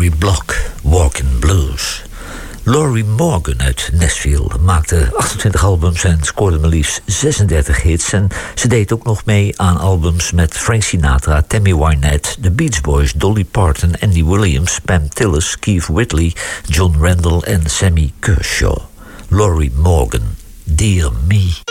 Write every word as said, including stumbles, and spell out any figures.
Laurie Block, Walking Blues. Laurie Morgan uit Nashville maakte achtentwintig albums en scoorde maar liefst zesendertig hits. En ze deed ook nog mee aan albums met Frank Sinatra, Tammy Wynette, The Beach Boys, Dolly Parton, Andy Williams, Pam Tillis, Keith Whitley, John Randall en Sammy Kershaw. Laurie Morgan, Dear Me.